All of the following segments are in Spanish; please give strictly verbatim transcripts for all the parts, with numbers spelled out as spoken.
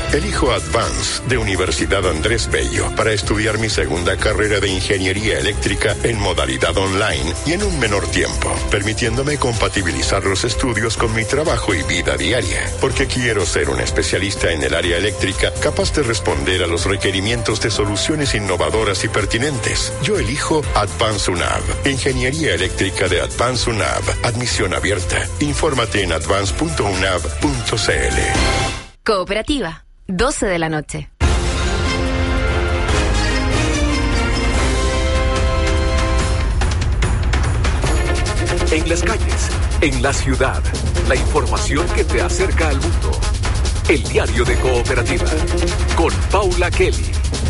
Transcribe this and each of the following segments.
Elijo Advance de Universidad Andrés Bello para estudiar mi segunda carrera de ingeniería eléctrica en modalidad online y en un menor tiempo, permitiéndome compatibilizar los estudios con mi trabajo y vida diaria, porque quiero ser un especialista en el área eléctrica capaz de responder a los requerimientos de soluciones innovadoras y pertinentes. Yo elijo Advance UNAV, Ingeniería Eléctrica de Advance UNAV, admisión abierta. Infórmate en advance punto unav punto c l. Cooperativa, doce de la noche. En las calles, en la ciudad, la información que te acerca al mundo. El diario de Cooperativa, con Paula Kelly.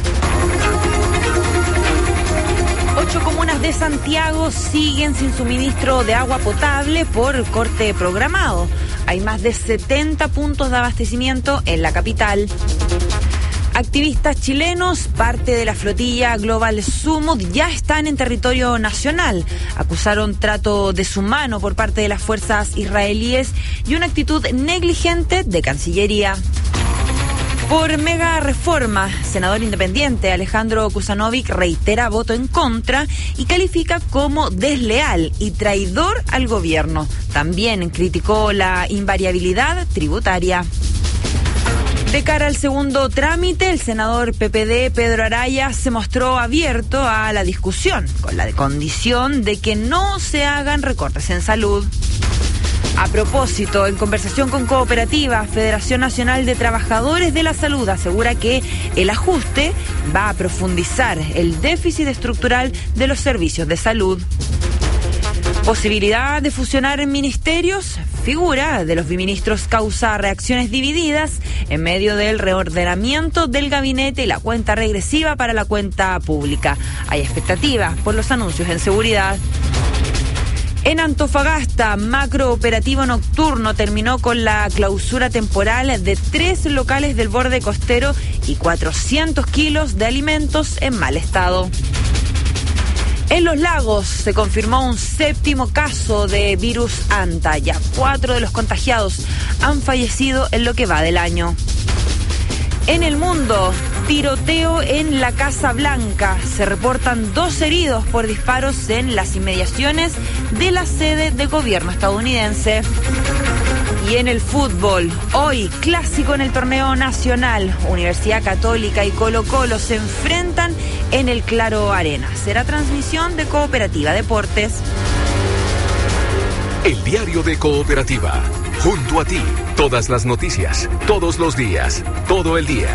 Ocho comunas de Santiago siguen sin suministro de agua potable por corte programado. Hay más de setenta puntos de abastecimiento en la capital. Activistas chilenos, parte de la flotilla Global Sumud, ya están en territorio nacional. Acusaron trato deshumano por parte de las fuerzas israelíes y una actitud negligente de Cancillería. Por mega reforma, senador independiente Alejandro Kusanovic reitera voto en contra y califica como desleal y traidor al gobierno. También criticó la invariabilidad tributaria. De cara al segundo trámite, el senador P P D, Pedro Araya, se mostró abierto a la discusión, con la condición de que no se hagan recortes en salud. A propósito, en conversación con Cooperativa, Federación Nacional de Trabajadores de la Salud asegura que el ajuste va a profundizar el déficit estructural de los servicios de salud. Posibilidad de fusionar en ministerios. Figura de los biministros causa reacciones divididas en medio del reordenamiento del gabinete y la cuenta regresiva para la cuenta pública. Hay expectativas por los anuncios en seguridad. En Antofagasta, macro operativo nocturno terminó con la clausura temporal de tres locales del borde costero y cuatrocientos kilos de alimentos en mal estado. En Los Lagos se confirmó un séptimo caso de virus Anta. Ya cuatro de los contagiados han fallecido en lo que va del año. En el mundo, tiroteo en la Casa Blanca. Se reportan dos heridos por disparos en las inmediaciones de la sede de gobierno estadounidense. Y en el fútbol, hoy clásico en el torneo nacional. Universidad Católica y Colo Colo se enfrentan en el Claro Arena. Será transmisión de Cooperativa Deportes. El diario de Cooperativa. Junto a ti, todas las noticias, todos los días, todo el día.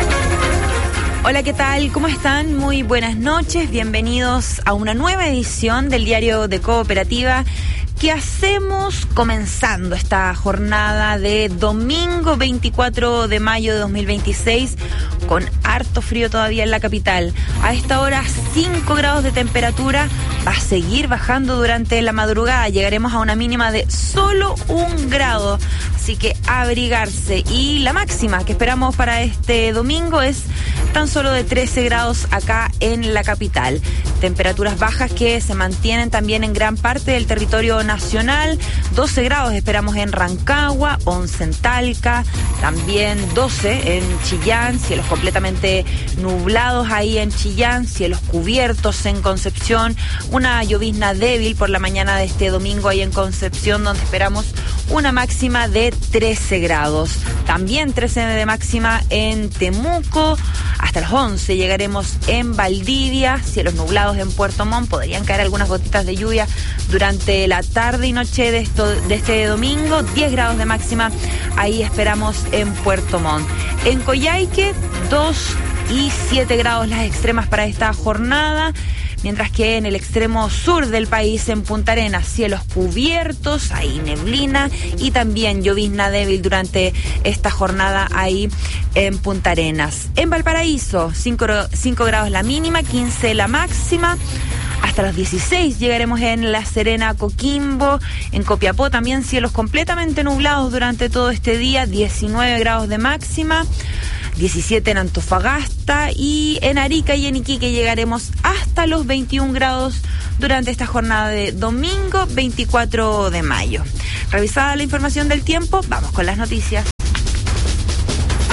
Hola, ¿qué tal? ¿Cómo están? Muy buenas noches. Bienvenidos a una nueva edición del diario de Cooperativa. ¿Qué hacemos comenzando esta jornada de domingo veinticuatro de mayo de dos mil veintiséis con harto frío todavía en la capital? A esta hora cinco grados de temperatura, va a seguir bajando durante la madrugada, llegaremos a una mínima de solo un grado, así que abrigarse. Y la máxima que esperamos para este domingo es tan solo de trece grados acá en la capital. Temperaturas bajas que se mantienen también en gran parte del territorio nacional. doce grados esperamos en Rancagua, once en Talca, también doce en Chillán, cielos completamente nublados ahí en Chillán, cielos cubiertos en Concepción, una llovizna débil por la mañana de este domingo ahí en Concepción, donde esperamos una máxima de trece grados. También trece de máxima en Temuco, hasta las once llegaremos en Valdivia, cielos nublados en Puerto Montt, podrían caer algunas gotitas de lluvia durante la tarde y noche de, esto, de este domingo, diez grados de máxima, ahí esperamos en Puerto Montt. En Coyhaique, dos y siete grados las extremas para esta jornada. Mientras que en el extremo sur del país, en Punta Arenas, cielos cubiertos, hay neblina y también llovizna débil durante esta jornada ahí en Punta Arenas. En Valparaíso, cinco grados la mínima, quince la máxima. Hasta los dieciséis llegaremos en La Serena, Coquimbo. En Copiapó también cielos completamente nublados durante todo este día, diecinueve grados de máxima. diecisiete en Antofagasta y en Arica y en Iquique llegaremos hasta los veintiún grados durante esta jornada de domingo veinticuatro de mayo. Revisada la información del tiempo, vamos con las noticias.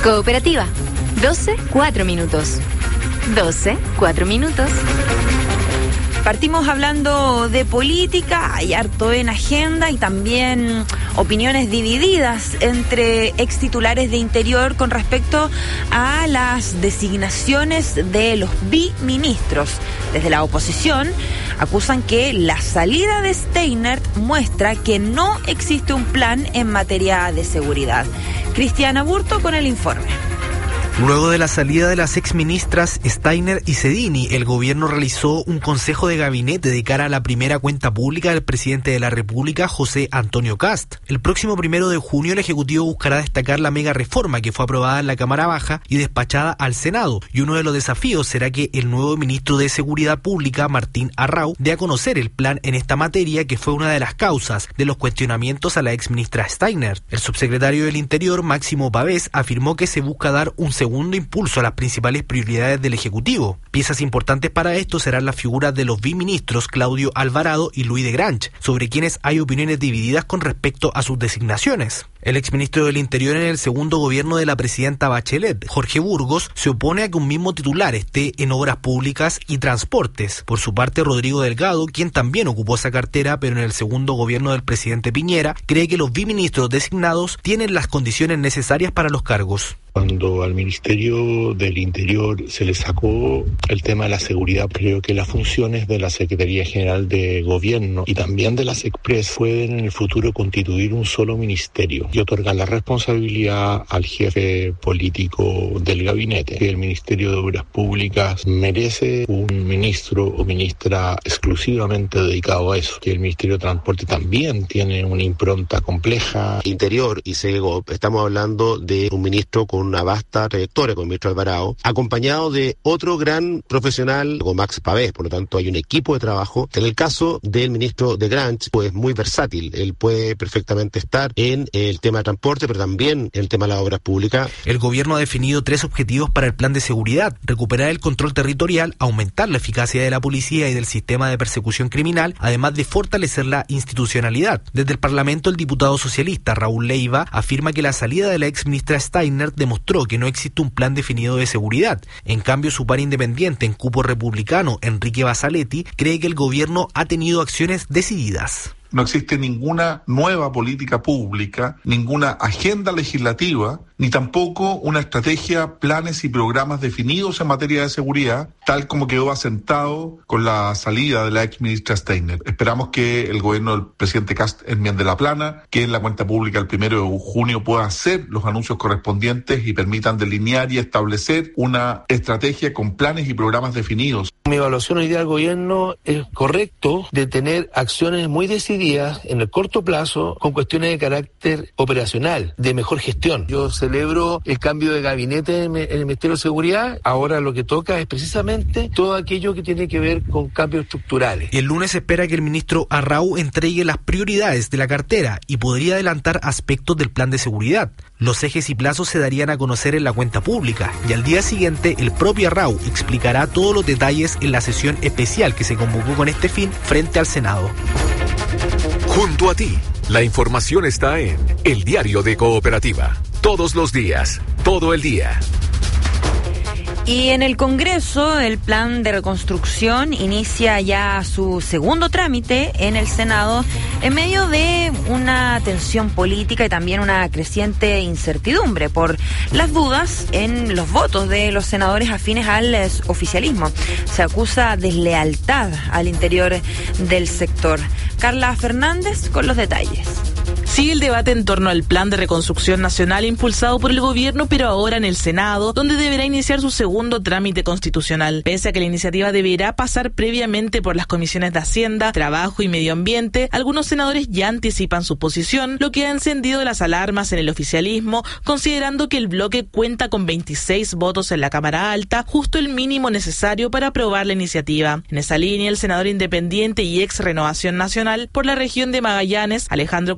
Cooperativa. doce, cuatro minutos. doce, cuatro minutos. Partimos hablando de política, hay harto en agenda y también opiniones divididas entre ex titulares de Interior con respecto a las designaciones de los biministros. Desde la oposición acusan que la salida de Steinert muestra que no existe un plan en materia de seguridad. Cristiana Burto con el informe. Luego de la salida de las exministras Steiner y Sedini, el gobierno realizó un consejo de gabinete de cara a la primera cuenta pública del presidente de la República, José Antonio Kast. El próximo primero de junio el Ejecutivo buscará destacar la mega reforma que fue aprobada en la Cámara Baja y despachada al Senado, y uno de los desafíos será que el nuevo ministro de Seguridad Pública, Martín Arrau, dé a conocer el plan en esta materia, que fue una de las causas de los cuestionamientos a la exministra Steiner. El subsecretario del Interior, Máximo Pavés, afirmó que se busca dar un segundo impulso a las principales prioridades del Ejecutivo. Piezas importantes para esto serán las figuras de los biministros Claudio Alvarado y Luis de Grange, sobre quienes hay opiniones divididas con respecto a sus designaciones. El exministro del Interior en el segundo gobierno de la presidenta Bachelet, Jorge Burgos, se opone a que un mismo titular esté en Obras Públicas y Transportes. Por su parte, Rodrigo Delgado, quien también ocupó esa cartera, pero en el segundo gobierno del presidente Piñera, cree que los biministros designados tienen las condiciones necesarias para los cargos. Cuando al Ministerio del Interior se le sacó el tema de la seguridad, creo que las funciones de la Secretaría General de Gobierno y también de las Express pueden en el futuro constituir un solo ministerio y otorgar la responsabilidad al jefe político del gabinete. Que el Ministerio de Obras Públicas merece un ministro o ministra exclusivamente dedicado a eso. Que el Ministerio de Transporte también tiene una impronta compleja. Interior y Segov, estamos hablando de un ministro con una vasta trayectoria, con el ministro Alvarado, acompañado de otro gran profesional, con Max Pavés. Por lo tanto, hay un equipo de trabajo. En el caso del ministro de Grange, pues muy versátil. Él puede perfectamente estar en el tema de transporte, pero también en el tema de las obras públicas. El gobierno ha definido tres objetivos para el plan de seguridad: recuperar el control territorial, aumentar la eficacia de la policía y del sistema de persecución criminal, además de fortalecer la institucionalidad. Desde el Parlamento, el diputado socialista Raúl Leiva afirma que la salida de la exministra Steiner demostró que no existe un plan definido de seguridad. En cambio, su par independiente en cupo republicano, Enrique Basaletti, cree que el gobierno ha tenido acciones decididas. No existe ninguna nueva política pública, ninguna agenda legislativa, ni tampoco una estrategia, planes y programas definidos en materia de seguridad, tal como quedó asentado con la salida de la ex ministra Steiner. Esperamos que el gobierno del presidente Kast enmiende la plana, que en la cuenta pública el primero de junio pueda hacer los anuncios correspondientes y permitan delinear y establecer una estrategia con planes y programas definidos. Mi evaluación hoy día del gobierno es correcto de tener acciones muy decididas en el corto plazo con cuestiones de carácter operacional, de mejor gestión. Yo celebro el cambio de gabinete en el Ministerio de Seguridad. Ahora lo que toca es precisamente todo aquello que tiene que ver con cambios estructurales. El lunes se espera que el ministro Arrau entregue las prioridades de la cartera y podría adelantar aspectos del plan de seguridad. Los ejes y plazos se darían a conocer en la cuenta pública y al día siguiente el propio Arrau explicará todos los detalles en la sesión especial que se convocó con este fin frente al Senado. Junto a ti, la información está en El Diario de Cooperativa. Todos los días, todo el día. Y en el Congreso, el plan de reconstrucción inicia ya su segundo trámite en el Senado en medio de una tensión política y también una creciente incertidumbre por las dudas en los votos de los senadores afines al oficialismo. Se acusa deslealtad al interior del sector. Carla Fernández con los detalles. Sigue el debate en torno al plan de reconstrucción nacional impulsado por el gobierno, pero ahora en el Senado, donde deberá iniciar su segundo trámite constitucional. Pese a que la iniciativa deberá pasar previamente por las comisiones de Hacienda, Trabajo y Medio Ambiente, algunos senadores ya anticipan su posición, lo que ha encendido las alarmas en el oficialismo, considerando que el bloque cuenta con veintiséis votos en la Cámara Alta, justo el mínimo necesario para aprobar la iniciativa. En esa línea, el senador independiente y ex Renovación Nacional por la región de Magallanes, Alejandro Kusanovich,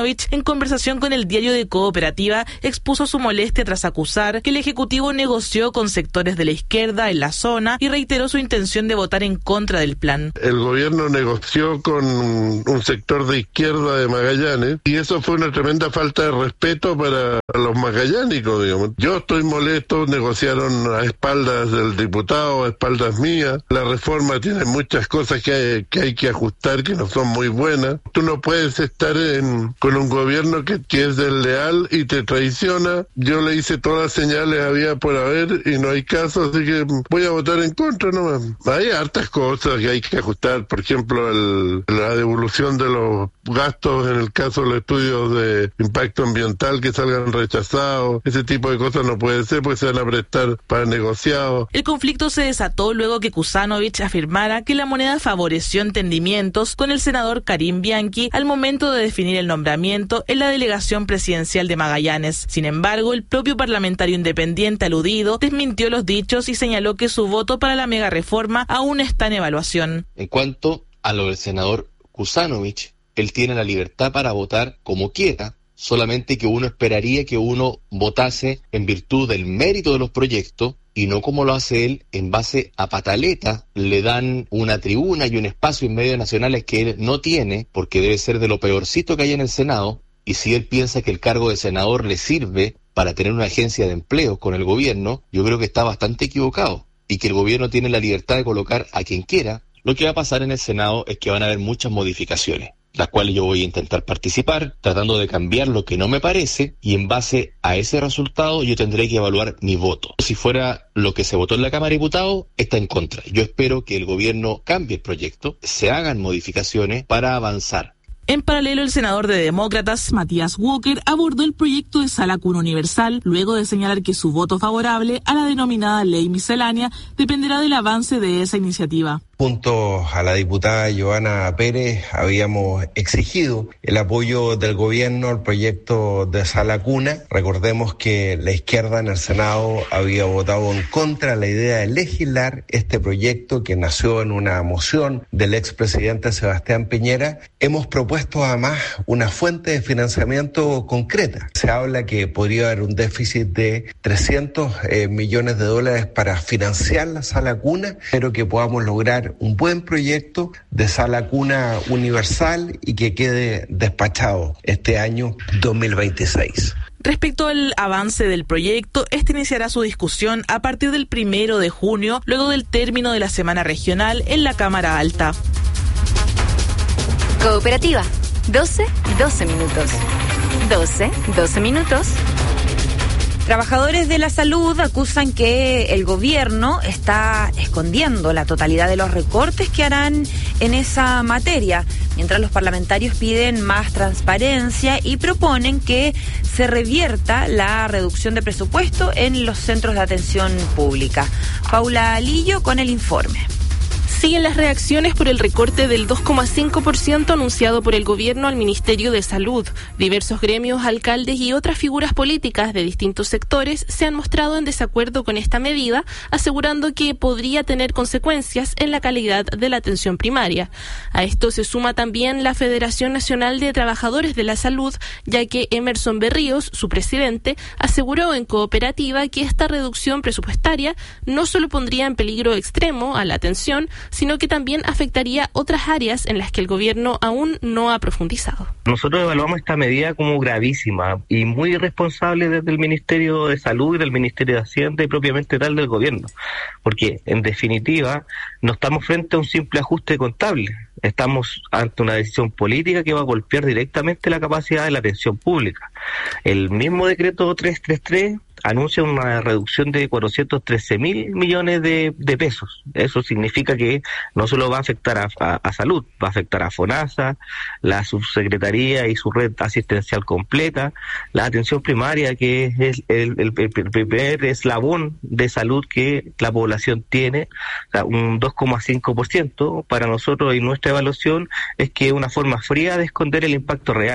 Kusanovich, en conversación con el diario de Cooperativa, expuso su molestia tras acusar que el Ejecutivo negoció con sectores de la izquierda en la zona y reiteró su intención de votar en contra del plan. El gobierno negoció con un sector de izquierda de Magallanes y eso fue una tremenda falta de respeto para los magallánicos, digamos. Yo estoy molesto, negociaron a espaldas del diputado, a espaldas mías. La reforma tiene muchas cosas que hay que, hay que ajustar que no son muy buenas. Tú no puedes estar en, con un gobierno que, que es desleal y te traiciona. Yo le hice todas las señales había por haber y no hay caso, así que voy a votar en contra nomás. Hay hartas cosas que hay que ajustar, por ejemplo, el, la devolución de los gastos en el caso de los estudios de impacto ambiental que salgan rechazados. Ese tipo de cosas no puede ser porque se van a prestar para negociados. El conflicto se desató luego que Kusanovich afirmara que la moneda favoreció entendimientos con el senador Karim Bianchi al momento de definir el nombramiento en la delegación presidencial de Magallanes. Sin embargo, el propio parlamentario independiente aludido desmintió los dichos y señaló que su voto para la mega reforma aún está en evaluación. En cuanto a lo del senador Kusanovich, él tiene la libertad para votar como quiera, solamente que uno esperaría que uno votase en virtud del mérito de los proyectos y no como lo hace él en base a pataleta. Le dan una tribuna y un espacio en medios nacionales que él no tiene porque debe ser de lo peorcito que hay en el Senado, y si él piensa que el cargo de senador le sirve para tener una agencia de empleo con el gobierno, yo creo que está bastante equivocado y que el gobierno tiene la libertad de colocar a quien quiera. Lo que va a pasar en el Senado es que van a haber muchas modificaciones, las cuales yo voy a intentar participar, tratando de cambiar lo que no me parece, y en base a ese resultado yo tendré que evaluar mi voto. Si fuera lo que se votó en la Cámara de Diputados, está en contra. Yo espero que el gobierno cambie el proyecto, se hagan modificaciones para avanzar. En paralelo, el senador de Demócratas, Matías Walker, abordó el proyecto de Sala Cuna Universal, luego de señalar que su voto favorable a la denominada ley miscelánea dependerá del avance de esa iniciativa. Junto a la diputada Joana Pérez habíamos exigido el apoyo del gobierno al proyecto de Sala Cuna. Recordemos que la izquierda en el Senado había votado en contra de la idea de legislar este proyecto que nació en una moción del expresidente Sebastián Piñera. Hemos propuesto además una fuente de financiamiento concreta. Se habla que podría haber un déficit de trescientos eh, millones de dólares para financiar la Sala Cuna, pero que podamos lograr un buen proyecto de Sala Cuna universal y que quede despachado este año dos mil veintiséis. Respecto al avance del proyecto, este iniciará su discusión a partir del primero de junio, luego del término de la semana regional en la Cámara Alta. Cooperativa, doce, doce minutos. doce, doce minutos. Trabajadores de la salud acusan que el gobierno está escondiendo la totalidad de los recortes que harán en esa materia, mientras los parlamentarios piden más transparencia y proponen que se revierta la reducción de presupuesto en los centros de atención pública. Paula Lillo con el informe. Siguen las reacciones por el recorte del dos coma cinco por ciento anunciado por el gobierno al Ministerio de Salud. Diversos gremios, alcaldes y otras figuras políticas de distintos sectores se han mostrado en desacuerdo con esta medida, asegurando que podría tener consecuencias en la calidad de la atención primaria. A esto se suma también la Federación Nacional de Trabajadores de la Salud, ya que Emerson Berríos, su presidente, aseguró en Cooperativa que esta reducción presupuestaria no solo pondría en peligro extremo a la atención, sino que también afectaría otras áreas en las que el gobierno aún no ha profundizado. Nosotros evaluamos esta medida como gravísima y muy irresponsable desde el Ministerio de Salud y del Ministerio de Hacienda y propiamente tal del gobierno, porque en definitiva no estamos frente a un simple ajuste contable. Estamos ante una decisión política que va a golpear directamente la capacidad de la atención pública. El mismo decreto trescientos treinta y tres anuncia una reducción de cuatrocientos trece mil millones de, de pesos. Eso significa que no solo va a afectar a, a, a salud, va a afectar a FONASA, la subsecretaría y su red asistencial completa, la atención primaria, que es el, el, el, el primer eslabón de salud que la población tiene, o sea, un dos coma cinco por ciento. Para nosotros y nuestra evaluación es que es una forma fría de esconder el impacto real.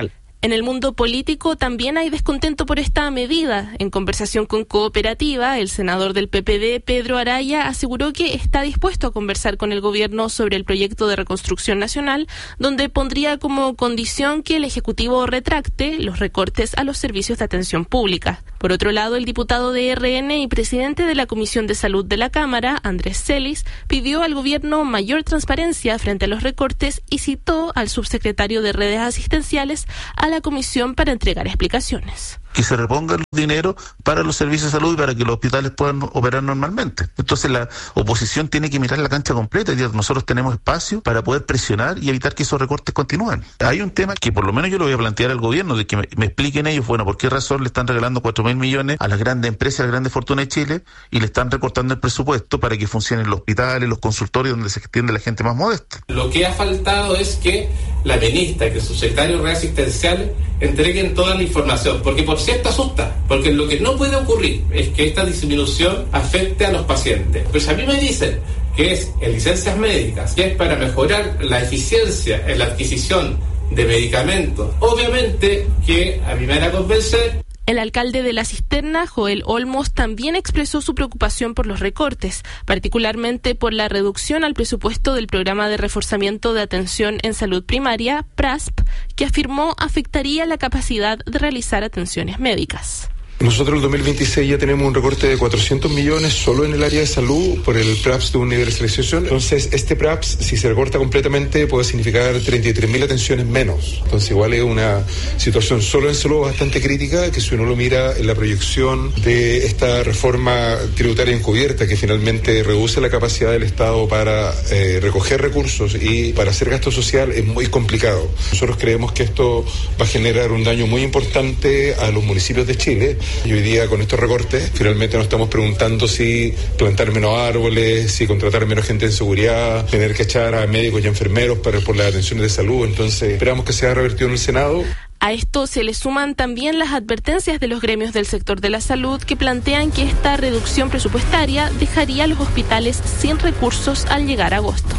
En el mundo político también hay descontento por esta medida. En conversación con Cooperativa, el senador del P P D, Pedro Araya, aseguró que está dispuesto a conversar con el gobierno sobre el proyecto de reconstrucción nacional, donde pondría como condición que el Ejecutivo retracte los recortes a los servicios de atención pública. Por otro lado, el diputado de R N y presidente de la Comisión de Salud de la Cámara, Andrés Celis, pidió al gobierno mayor transparencia frente a los recortes y citó al subsecretario de Redes Asistenciales a la comisión para entregar explicaciones. Que se reponga el dinero para los servicios de salud y para que los hospitales puedan operar normalmente. Entonces la oposición tiene que mirar la cancha completa y nosotros tenemos espacio para poder presionar y evitar que esos recortes continúen. Hay un tema que por lo menos yo lo voy a plantear al gobierno, de que me, me expliquen ellos, bueno, por qué razón le están regalando cuatro mil millones a las grandes empresas, a las grandes fortunas de Chile y le están recortando el presupuesto para que funcionen los hospitales, los consultorios donde se atiende la gente más modesta. Lo que ha faltado es que la ministra, que el subsecretario de Redes Asistenciales entreguen toda la información, porque por cierto asusta, porque lo que no puede ocurrir es que esta disminución afecte a los pacientes. Pues a mí me dicen que es en licencias médicas, que es para mejorar la eficiencia en la adquisición de medicamentos. Obviamente que a mí me van a convencer. El alcalde de La Cisterna, Joel Olmos, también expresó su preocupación por los recortes, particularmente por la reducción al presupuesto del Programa de Reforzamiento de Atención en Salud Primaria, PRASP, que afirmó afectaría la capacidad de realizar atenciones médicas. Nosotros el dos mil veintiséis ya tenemos un recorte de cuatrocientos millones solo en el área de salud por el PRAPS de universalización. Entonces, este PRAPS, si se recorta completamente, puede significar treinta y tres mil atenciones menos. Entonces, igual es una situación solo en salud bastante crítica, que si uno lo mira en la proyección de esta reforma tributaria encubierta, que finalmente reduce la capacidad del Estado para eh, recoger recursos y para hacer gasto social, es muy complicado. Nosotros creemos que esto va a generar un daño muy importante a los municipios de Chile. Y hoy día con estos recortes finalmente nos estamos preguntando si plantar menos árboles, si contratar menos gente en seguridad, tener que echar a médicos y enfermeros para por las atenciones de salud. Entonces esperamos que sea revertido en el Senado. A esto se le suman también las advertencias de los gremios del sector de la salud que plantean que esta reducción presupuestaria dejaría a los hospitales sin recursos al llegar a agosto.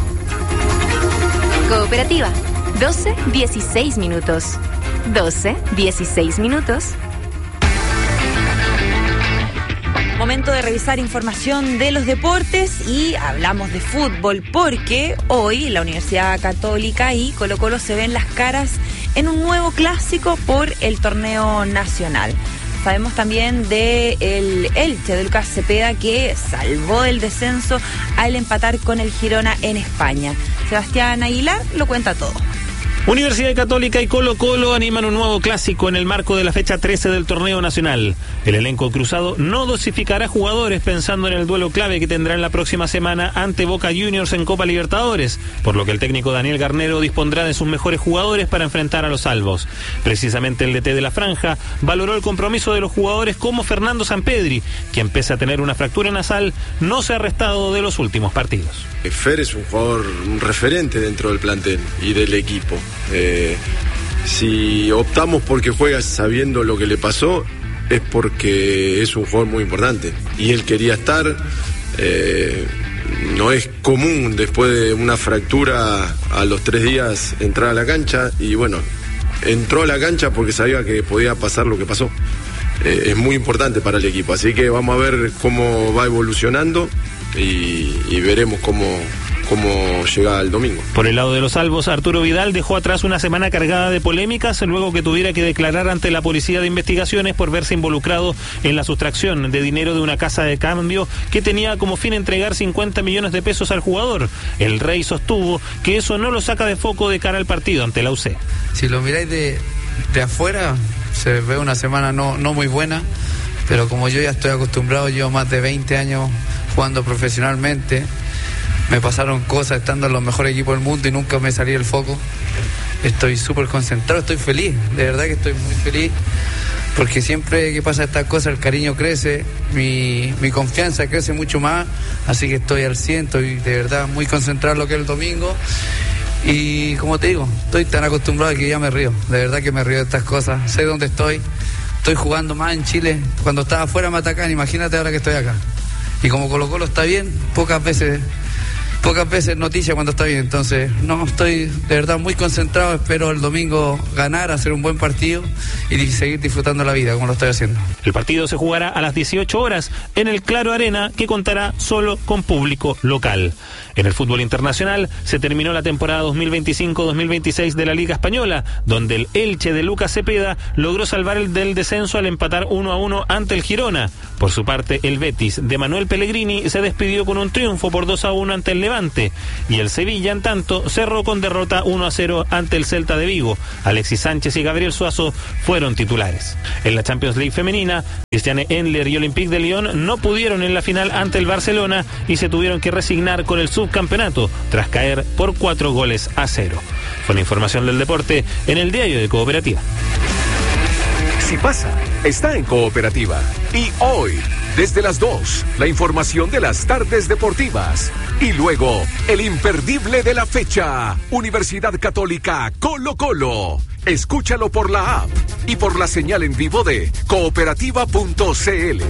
Cooperativa, doce dieciséis minutos. doce dieciséis minutos. Momento de revisar información de los deportes y hablamos de fútbol porque hoy la Universidad Católica y Colo Colo se ven las caras en un nuevo clásico por el torneo nacional. Sabemos también de el Elche de Lucas Cepeda, que salvó el descenso al empatar con el Girona en España. Sebastián Aguilar lo cuenta todo. Universidad Católica y Colo Colo animan un nuevo clásico en el marco de la fecha trece del torneo nacional. El elenco cruzado no dosificará jugadores pensando en el duelo clave que tendrán la próxima semana ante Boca Juniors en Copa Libertadores, por lo que el técnico Daniel Garnero dispondrá de sus mejores jugadores para enfrentar a los albos. Precisamente el D T de la franja valoró el compromiso de los jugadores como Fernando Sampedri, quien pese a tener una fractura nasal, no se ha restado de los últimos partidos. Fer es un jugador, un referente dentro del plantel y del equipo. Eh, si optamos porque juega sabiendo lo que le pasó, es porque es un jugador muy importante y él quería estar. Eh, no es común después de una fractura a los tres días entrar a la cancha y bueno, entró a la cancha porque sabía que podía pasar lo que pasó. Eh, es muy importante para el equipo, así que vamos a ver cómo va evolucionando y, y veremos cómo cómo llega el domingo. Por el lado de los albos, Arturo Vidal dejó atrás una semana cargada de polémicas luego que tuviera que declarar ante la Policía de Investigaciones por verse involucrado en la sustracción de dinero de una casa de cambio que tenía como fin entregar cincuenta millones de pesos al jugador. El Rey sostuvo que eso no lo saca de foco de cara al partido ante la U C. Si lo miráis de, de afuera, se ve una semana no, no muy buena, pero como yo ya estoy acostumbrado, llevo más de veinte años jugando profesionalmente. Me pasaron cosas estando en los mejores equipos del mundo y nunca me salí del foco. Estoy súper concentrado, estoy feliz, de verdad que estoy muy feliz, porque siempre que pasa estas cosas el cariño crece, mi, mi confianza crece mucho más, así que estoy al cien, estoy de verdad muy concentrado en lo que es el domingo. Y como te digo, estoy tan acostumbrado que ya me río, de verdad que me río de estas cosas, sé dónde estoy, estoy jugando más en Chile, cuando estaba afuera me atacan, imagínate ahora que estoy acá. Y como Colo Colo está bien, pocas veces pocas veces noticia cuando está bien, entonces no, estoy de verdad muy concentrado, espero el domingo ganar, hacer un buen partido y seguir disfrutando la vida como lo estoy haciendo. El partido se jugará a las dieciocho horas en el Claro Arena, que contará solo con público local. En el fútbol internacional se terminó la temporada dos mil veinticinco dos mil veintiséis de la Liga Española, donde el Elche de Lucas Cepeda logró salvar el del descenso al empatar uno a uno ante el Girona. Por su parte, el Betis de Manuel Pellegrini se despidió con un triunfo por dos a uno ante el Levante, y el Sevilla, en tanto, cerró con derrota uno a cero ante el Celta de Vigo. Alexis Sánchez y Gabriel Suazo fueron titulares. En la Champions League femenina, Christiane Endler y Olympique de Lyon no pudieron en la final ante el Barcelona y se tuvieron que resignar con el subcampeonato tras caer por cuatro goles a cero. Fue la información del deporte en el Diario de Cooperativa. Si pasa, está en Cooperativa. Y hoy, desde las dos, la información de las tardes deportivas. Y luego, el imperdible de la fecha. Universidad Católica Colo Colo. Escúchalo por la app y por la señal en vivo de cooperativa punto c l.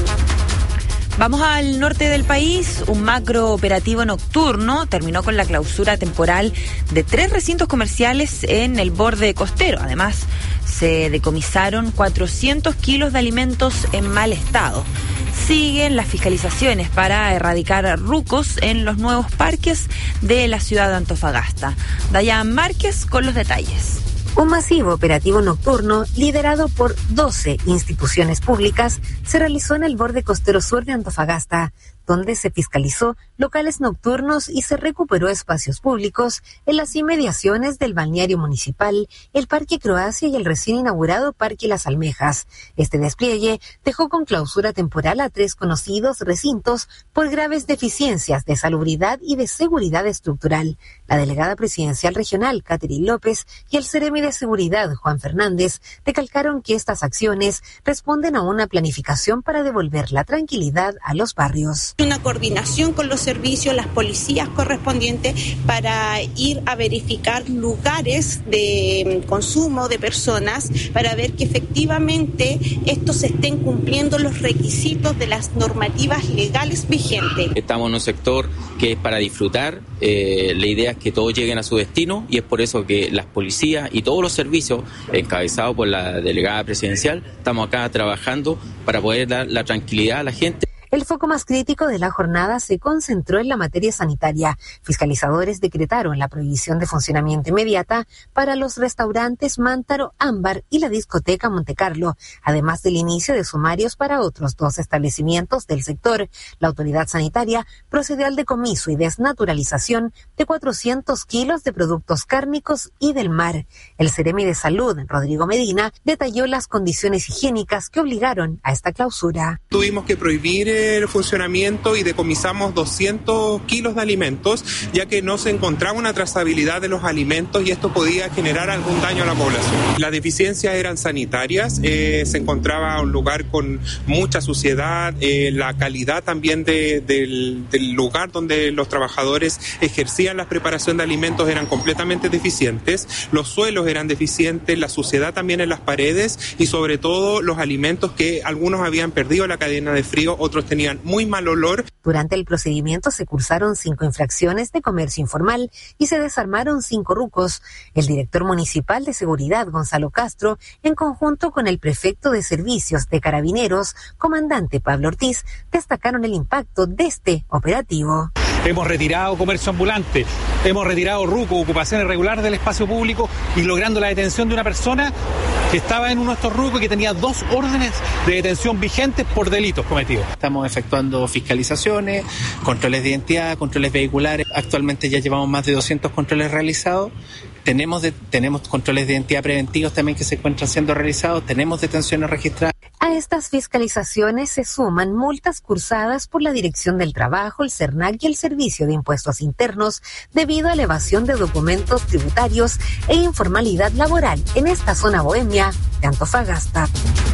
Vamos al norte del país. Un macro operativo nocturno terminó con la clausura temporal de tres recintos comerciales en el borde costero. Además, se decomisaron cuatrocientos kilos de alimentos en mal estado. Siguen las fiscalizaciones para erradicar rucos en los nuevos parques de la ciudad de Antofagasta. Dayan Márquez con los detalles. Un masivo operativo nocturno liderado por doce instituciones públicas se realizó en el borde costero sur de Antofagasta, donde se fiscalizó locales nocturnos y se recuperó espacios públicos en las inmediaciones del balneario municipal, el Parque Croacia y el recién inaugurado Parque Las Almejas. Este despliegue dejó con clausura temporal a tres conocidos recintos por graves deficiencias de salubridad y de seguridad estructural. La delegada presidencial regional, Catherine López, y el Seremi de Seguridad, Juan Fernández, recalcaron que estas acciones responden a una planificación para devolver la tranquilidad a los barrios. Una coordinación con los servicios, las policías correspondientes para ir a verificar lugares de consumo de personas para ver que efectivamente estos estén cumpliendo los requisitos de las normativas legales vigentes. Estamos en un sector que es para disfrutar, eh, la idea es que todos lleguen a su destino y es por eso que las policías y todos los servicios encabezados por la delegada presidencial estamos acá trabajando para poder dar la tranquilidad a la gente. El foco más crítico de la jornada se concentró en la materia sanitaria. Fiscalizadores decretaron la prohibición de funcionamiento inmediata para los restaurantes Mántaro, Ámbar y la discoteca Montecarlo, además del inicio de sumarios para otros dos establecimientos del sector. La autoridad sanitaria procedió al decomiso y desnaturalización de cuatrocientos kilos de productos cárnicos y del mar. El Seremi de Salud, Rodrigo Medina, detalló las condiciones higiénicas que obligaron a esta clausura. Tuvimos que prohibir el funcionamiento y decomisamos doscientos kilos de alimentos, ya que no se encontraba una trazabilidad de los alimentos y esto podía generar algún daño a la población. Las deficiencias eran sanitarias, eh, se encontraba un lugar con mucha suciedad, eh, la calidad también de, del, del lugar donde los trabajadores ejercían la preparación de alimentos eran completamente deficientes, los suelos eran deficientes, la suciedad también en las paredes y sobre todo los alimentos que algunos habían perdido la cadena de frío, otros tenían muy mal olor. Durante el procedimiento se cursaron cinco infracciones de comercio informal y se desarmaron cinco rucos. El director municipal de seguridad, Gonzalo Castro, en conjunto con el prefecto de servicios de Carabineros, comandante Pablo Ortiz, destacaron el impacto de este operativo. Hemos retirado comercio ambulante, hemos retirado ruco, ocupación irregular del espacio público y logrando la detención de una persona que estaba en uno de estos rucos y que tenía dos órdenes de detención vigentes por delitos cometidos. Estamos efectuando fiscalizaciones, controles de identidad, controles vehiculares. Actualmente ya llevamos más de doscientos controles realizados. Tenemos, de, tenemos controles de identidad preventivos también que se encuentran siendo realizados. Tenemos detenciones registradas. A estas fiscalizaciones se suman multas cursadas por la Dirección del Trabajo, el CERNAC y el Servicio de Impuestos Internos debido a elevación de documentos tributarios e informalidad laboral en esta zona bohemia de Antofagasta.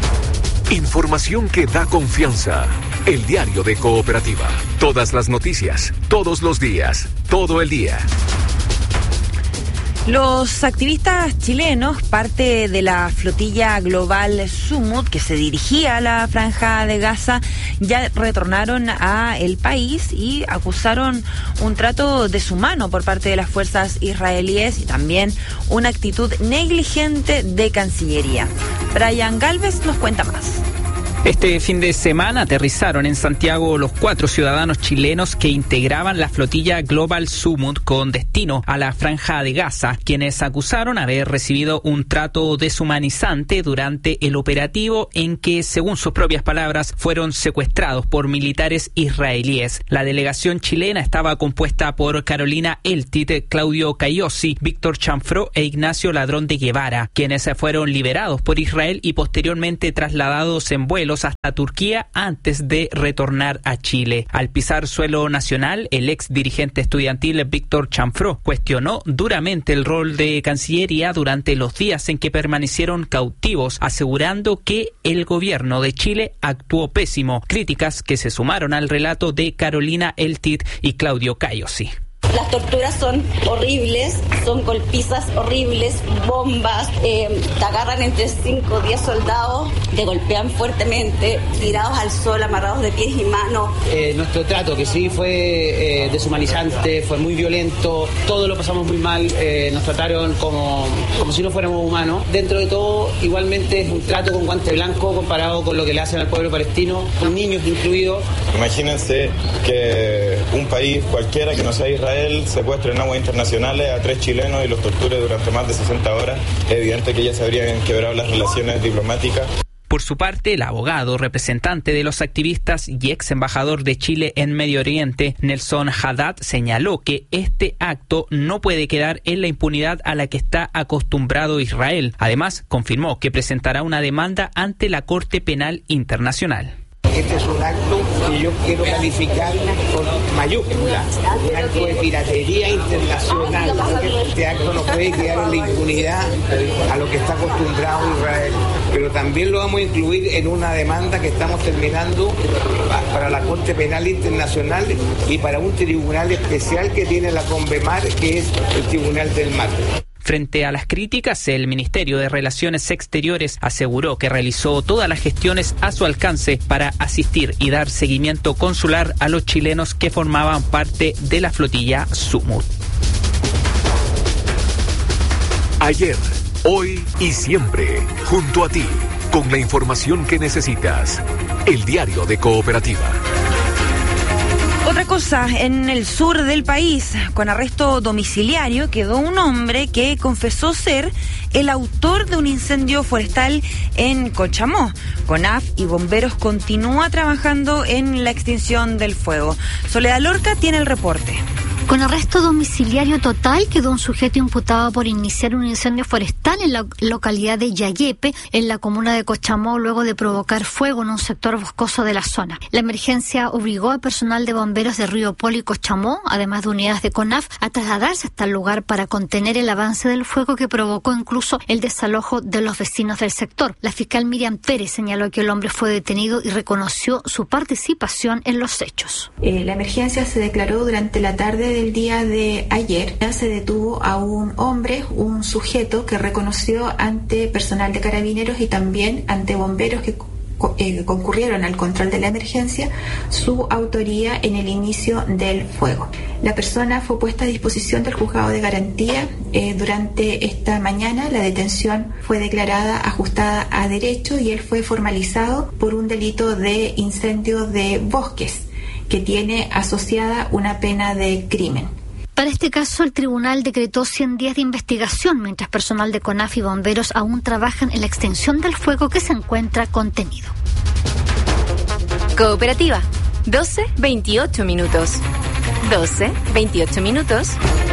Información que da confianza. El Diario de Cooperativa. Todas las noticias, todos los días, todo el día. Los activistas chilenos, parte de la flotilla global Sumut, que se dirigía a la Franja de Gaza, ya retornaron a el país y acusaron un trato deshumano por parte de las fuerzas israelíes y también una actitud negligente de Cancillería. Brian Galvez nos cuenta más. Este fin de semana aterrizaron en Santiago los cuatro ciudadanos chilenos que integraban la flotilla Global Sumut con destino a la Franja de Gaza, quienes acusaron haber recibido un trato deshumanizante durante el operativo en que, según sus propias palabras, fueron secuestrados por militares israelíes. La delegación chilena estaba compuesta por Carolina Eltit, Claudio Cayosi, Víctor Chanfró e Ignacio Ladrón de Guevara, quienes fueron liberados por Israel y posteriormente trasladados en vuelos hasta Turquía antes de retornar a Chile. Al pisar suelo nacional, el ex dirigente estudiantil Víctor Chanfró cuestionó duramente el rol de Cancillería durante los días en que permanecieron cautivos, asegurando que el gobierno de Chile actuó pésimo, críticas que se sumaron al relato de Carolina Eltit y Claudio Cayosi. Las torturas son horribles, son golpizas horribles, bombas, eh, te agarran entre cinco o diez soldados, te golpean fuertemente, tirados al sol, amarrados de pies y manos. Eh, nuestro trato, que sí fue eh, deshumanizante, fue muy violento, todo lo pasamos muy mal, eh, nos trataron como, como si no fuéramos humanos. Dentro de todo, igualmente es un trato con guante blanco comparado con lo que le hacen al pueblo palestino, con niños incluidos. Imagínense que un país cualquiera que no sea Israel secuestre en aguas internacionales a tres chilenos y los torture durante más de sesenta horas. Es evidente que ya se habrían quebrado las relaciones diplomáticas. Por su parte, el abogado, representante de los activistas y ex embajador de Chile en Medio Oriente, Nelson Haddad, señaló que este acto no puede quedar en la impunidad a la que está acostumbrado Israel. Además, confirmó que presentará una demanda ante la Corte Penal Internacional. Este es un acto que yo quiero calificar con mayúsculas, un acto de piratería internacional. Este acto no puede quedar en la impunidad a lo que está acostumbrado Israel, pero también lo vamos a incluir en una demanda que estamos terminando para la Corte Penal Internacional y para un tribunal especial que tiene la CONVEMAR, que es el Tribunal del Mar. Frente a las críticas, el Ministerio de Relaciones Exteriores aseguró que realizó todas las gestiones a su alcance para asistir y dar seguimiento consular a los chilenos que formaban parte de la flotilla Sumut. Ayer, hoy y siempre, junto a ti, con la información que necesitas. El Diario de Cooperativa. Otra cosa, en el sur del país, con arresto domiciliario, quedó un hombre que confesó ser el autor de un incendio forestal en Cochamó. CONAF y bomberos continúa trabajando en la extinción del fuego. Soledad Lorca tiene el reporte. Con arresto domiciliario total quedó un sujeto imputado por iniciar un incendio forestal en la localidad de Yayepe, en la comuna de Cochamó, luego de provocar fuego en un sector boscoso de la zona. La emergencia obligó a personal de bomberos de Río Polo y Cochamó, además de unidades de CONAF, a trasladarse hasta el lugar para contener el avance del fuego que provocó incluso el desalojo de los vecinos del sector. La fiscal Miriam Pérez señaló que el hombre fue detenido y reconoció su participación en los hechos. Eh, la emergencia se declaró durante la tarde del día de ayer. Ya se detuvo a un hombre, un sujeto que reconoció ante personal de carabineros y también ante bomberos que eh, concurrieron al control de la emergencia su autoría en el inicio del fuego. La persona fue puesta a disposición del juzgado de garantía eh, durante esta mañana. La detención fue declarada ajustada a derecho y él fue formalizado por un delito de incendio de bosques, que tiene asociada una pena de crimen. Para este caso, el tribunal decretó cien días de investigación, mientras personal de CONAF y bomberos aún trabajan en la extinción del fuego que se encuentra contenido. Cooperativa, doce veintiocho minutos. doce veintiocho minutos.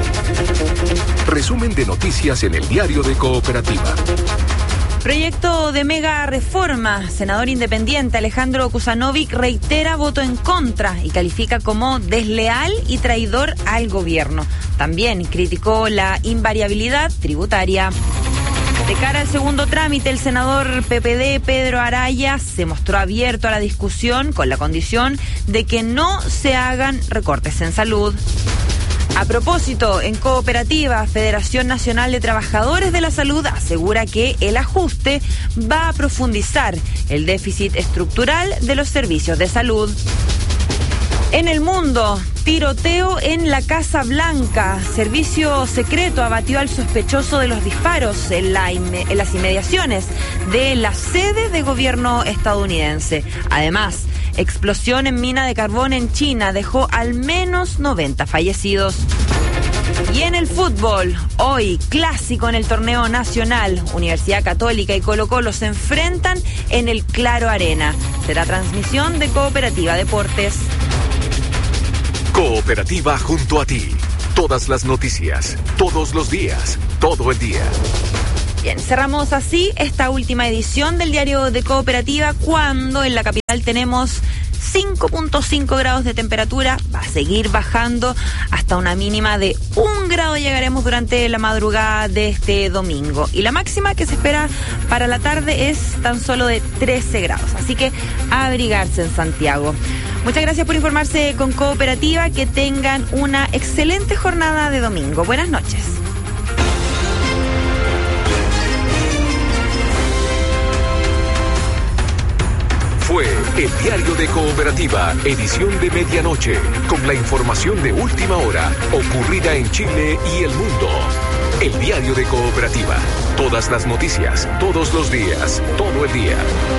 Resumen de noticias en el Diario de Cooperativa. Proyecto de mega reforma. Senador independiente Alejandro Kusanovic reitera voto en contra y califica como desleal y traidor al gobierno. También criticó la invariabilidad tributaria. De cara al segundo trámite, el senador P P D, Pedro Araya, se mostró abierto a la discusión con la condición de que no se hagan recortes en salud. A propósito, en Cooperativa, Federación Nacional de Trabajadores de la Salud asegura que el ajuste va a profundizar el déficit estructural de los servicios de salud. En el mundo, tiroteo en la Casa Blanca. Servicio secreto abatió al sospechoso de los disparos en, la inme- en las inmediaciones de la sede de gobierno estadounidense. Además, explosión en mina de carbón en China dejó al menos noventa fallecidos. Y en el fútbol, hoy clásico en el torneo nacional, Universidad Católica y Colo Colo se enfrentan en el Claro Arena. Será transmisión de Cooperativa Deportes. Cooperativa junto a ti. Todas las noticias, todos los días, todo el día. Bien, cerramos así esta última edición del Diario de Cooperativa, cuando en la capital tenemos cinco punto cinco grados de temperatura. Va a seguir bajando hasta una mínima de un grado. Llegaremos durante la madrugada de este domingo. Y la máxima que se espera para la tarde es tan solo de trece grados. Así que a abrigarse en Santiago. Muchas gracias por informarse con Cooperativa. Que tengan una excelente jornada de domingo. Buenas noches. Fue el Diario de Cooperativa, edición de medianoche, con la información de última hora, ocurrida en Chile y el mundo. El Diario de Cooperativa. Todas las noticias, todos los días, todo el día.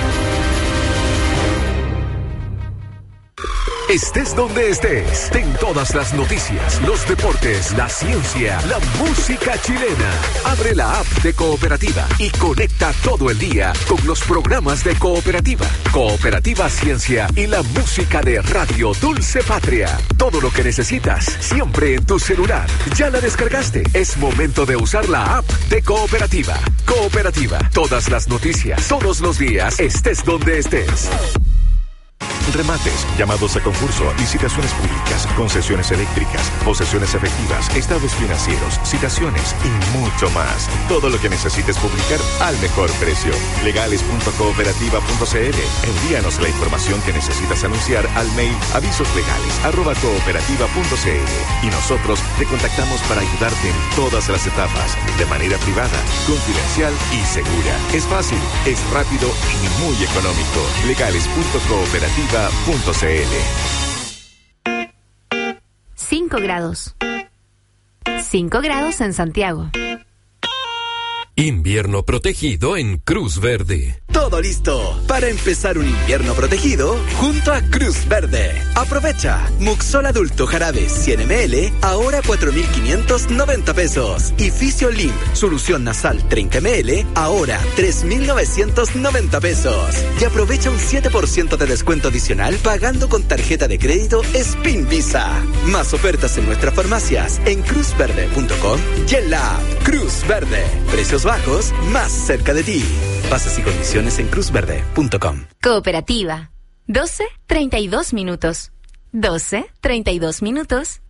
Estés donde estés, ten todas las noticias, los deportes, la ciencia, la música chilena. Abre la app de Cooperativa y conecta todo el día con los programas de Cooperativa, Cooperativa Ciencia y la música de Radio Dulce Patria. Todo lo que necesitas, siempre en tu celular. ¿Ya la descargaste? Es momento de usar la app de Cooperativa. Cooperativa, todas las noticias, todos los días, estés donde estés. Remates, llamados a concurso, licitaciones públicas, concesiones eléctricas, posesiones efectivas, estados financieros, citaciones y mucho más. Todo lo que necesites publicar al mejor precio. legales punto cooperativa punto c l. Envíanos la información que necesitas anunciar al mail avisoslegales arroba cooperativa punto c l y nosotros te contactamos para ayudarte en todas las etapas, de manera privada, confidencial y segura. Es fácil, es rápido y muy económico. legales punto cooperativa punto c l. cinco grados. cinco grados en Santiago. Invierno protegido en Cruz Verde. Todo listo para empezar un invierno protegido junto a Cruz Verde. Aprovecha Muxol adulto jarabe cien mililitros, ahora cuatro mil quinientos noventa pesos. Y Fisiolin solución nasal treinta mililitros, ahora tres mil novecientos noventa pesos. Y aprovecha un siete por ciento de descuento adicional pagando con tarjeta de crédito Spin Visa. Más ofertas en nuestras farmacias en cruz verde punto com y en la app Cruz Verde. Precios bajos más cerca de ti. Bases y condiciones en cruz verde punto com. Cooperativa. doce treinta y dos minutos. doce treinta y dos minutos.